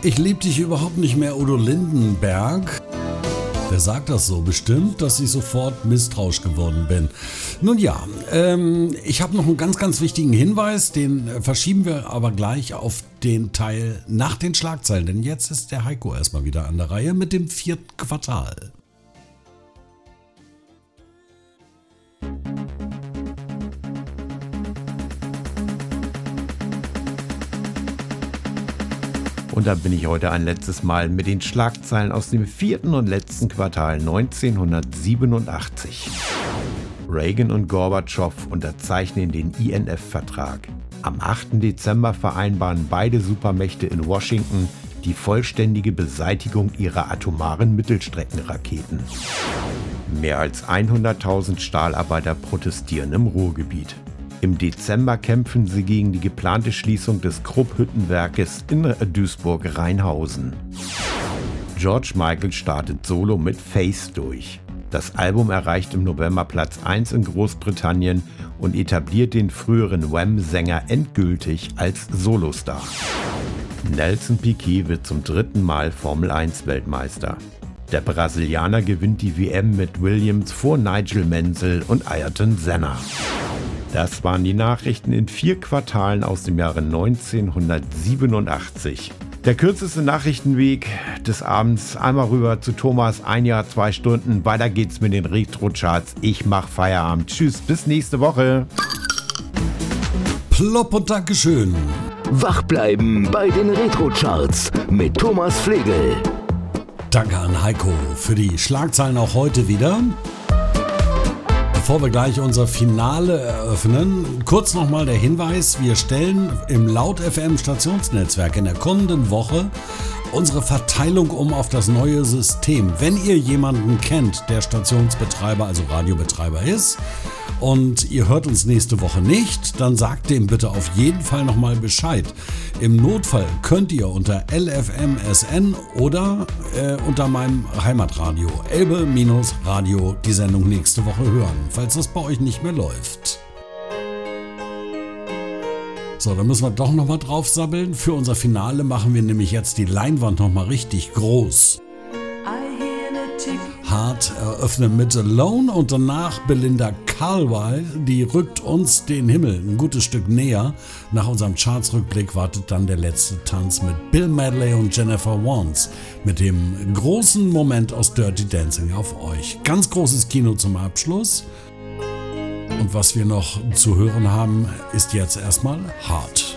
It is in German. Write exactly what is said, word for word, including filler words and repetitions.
Ich lieb dich überhaupt nicht mehr, Udo Lindenberg. Wer sagt das so? Bestimmt, dass ich sofort misstrauisch geworden bin. Nun ja, ähm, ich habe noch einen ganz, ganz wichtigen Hinweis, den äh, verschieben wir aber gleich auf den Teil nach den Schlagzeilen, denn jetzt ist der Heiko erstmal wieder an der Reihe mit dem vierten Quartal. Und da bin ich heute ein letztes Mal mit den Schlagzeilen aus dem vierten und letzten Quartal neunzehnhundertsiebenundachtzig. Reagan und Gorbatschow unterzeichnen den I N F-Vertrag. Am achten Dezember vereinbaren beide Supermächte in Washington die vollständige Beseitigung ihrer atomaren Mittelstreckenraketen. Mehr als hunderttausend Stahlarbeiter protestieren im Ruhrgebiet. Im Dezember kämpfen sie gegen die geplante Schließung des Krupp-Hüttenwerkes in Duisburg-Rheinhausen. George Michael startet solo mit Face durch. Das Album erreicht im November Platz eins in Großbritannien und etabliert den früheren Wham-Sänger endgültig als Solostar. Nelson Piquet wird zum dritten Mal Formel eins Weltmeister. Der Brasilianer gewinnt die W M mit Williams vor Nigel Mansell und Ayrton Senna. Das waren die Nachrichten in vier Quartalen aus dem Jahre neunzehnhundertsiebenundachtzig. Der kürzeste Nachrichtenweg des Abends. Einmal rüber zu Thomas, ein Jahr, zwei Stunden. Weiter geht's mit den Retro-Charts. Ich mach Feierabend. Tschüss, bis nächste Woche. Plopp und Dankeschön. Wach bleiben bei den Retro-Charts mit Thomas Flegel. Danke an Heiko für die Schlagzeilen auch heute wieder. Bevor wir gleich unser Finale eröffnen, kurz nochmal der Hinweis, wir stellen im Laut F M Stationsnetzwerk in der kommenden Woche unsere Verteilung um auf das neue System. Wenn ihr jemanden kennt, der Stationsbetreiber, also Radiobetreiber ist, und ihr hört uns nächste Woche nicht, dann sagt dem bitte auf jeden Fall nochmal Bescheid. Im Notfall könnt ihr unter L F M S N oder äh, unter meinem Heimatradio Elbe-Radio die Sendung nächste Woche hören, falls das bei euch nicht mehr läuft. So, dann müssen wir doch nochmal drauf sabbeln. Für unser Finale machen wir nämlich jetzt die Leinwand nochmal richtig groß. Hart eröffnen mit Alone und danach Belinda Carlisle, die rückt uns den Himmel ein gutes Stück näher. Nach unserem Chartsrückblick wartet dann der letzte Tanz mit Bill Medley und Jennifer Warnes mit dem großen Moment aus Dirty Dancing auf euch. Ganz großes Kino zum Abschluss. Und was wir noch zu hören haben, ist jetzt erstmal Hart.